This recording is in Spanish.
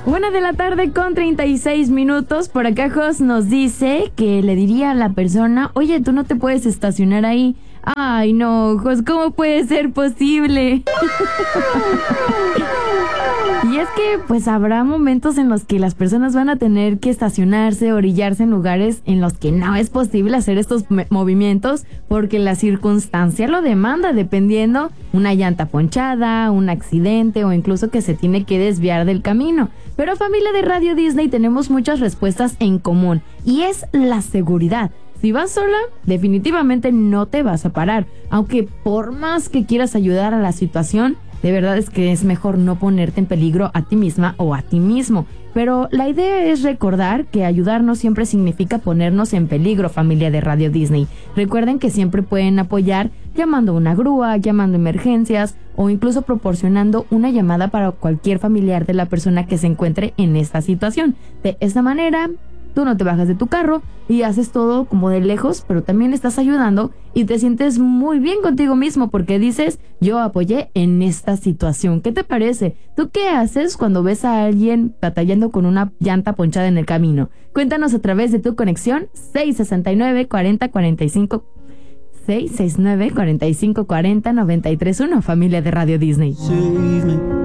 1:36 p.m. Por acá Jos nos dice que le diría a la persona: oye, tú no te puedes estacionar ahí. Ay, no, Jos, ¿cómo puede ser posible? Y es que pues habrá momentos en los que las personas van a tener que estacionarse, orillarse en lugares en los que no es posible hacer estos movimientos porque la circunstancia lo demanda, dependiendo una llanta ponchada, un accidente o incluso que se tiene que desviar del camino. Pero familia de Radio Disney, tenemos muchas respuestas en común y es la seguridad. Si vas sola, definitivamente no te vas a parar, aunque por más que quieras ayudar a la situación, de verdad es que es mejor no ponerte en peligro a ti misma o a ti mismo. Pero la idea es recordar que ayudar no siempre significa ponernos en peligro, familia de Radio Disney. Recuerden que siempre pueden apoyar llamando a una grúa, llamando a emergencias o incluso proporcionando una llamada para cualquier familiar de la persona que se encuentre en esta situación. De esta manera, tú no te bajas de tu carro y haces todo como de lejos, pero también estás ayudando y te sientes muy bien contigo mismo porque dices: yo apoyé en esta situación. ¿Qué te parece? ¿Tú qué haces cuando ves a alguien batallando con una llanta ponchada en el camino? Cuéntanos a través de tu conexión 669-4045 669-4540-931, familia de Radio Disney. Save me.